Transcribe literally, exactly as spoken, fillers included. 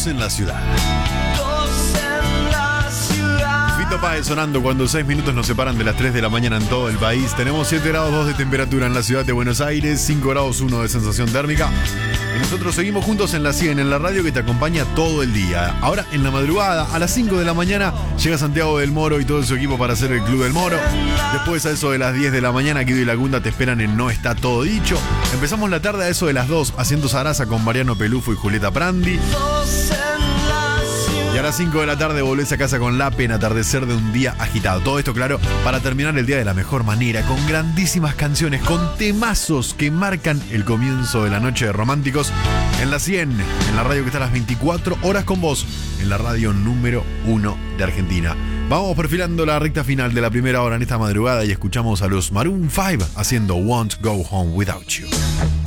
dos en la ciudad. Fito Páez sonando cuando seis minutos nos separan de las tres de la mañana en todo el país. Tenemos siete grados dos de temperatura en la ciudad de Buenos Aires, cinco grados uno de sensación térmica. Y nosotros seguimos juntos en la cien, en la radio que te acompaña todo el día. Ahora, en la madrugada, a las cinco de la mañana, llega Santiago del Moro y todo su equipo para hacer el Club del Moro. Después, a eso de las diez de la mañana, Guido y Lagunda te esperan en No Está Todo Dicho. Empezamos la tarde a eso de las dos, haciendo Sarasa con Mariano Pelufo y Julieta Prandi. Y a las cinco de la tarde volvés a casa con Lape en Atardecer de un día agitado. Todo esto, claro, para terminar el día de la mejor manera, con grandísimas canciones, con temazos que marcan el comienzo de la noche de románticos. En la cien, en la radio que está a las veinticuatro horas con vos, en la radio número uno de Argentina. Vamos perfilando la recta final de la primera hora en esta madrugada y escuchamos a los Maroon cinco haciendo Won't Go Home Without You.